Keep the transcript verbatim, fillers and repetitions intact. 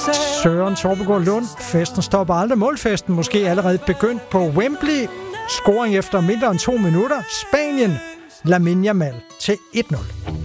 Søren Torpegaard Lund. Festen stopper aldrig. Målfesten måske allerede begyndt på Wembley. Scoring efter mindre end to minutter. Spanien. Lamine Yamal til et nul.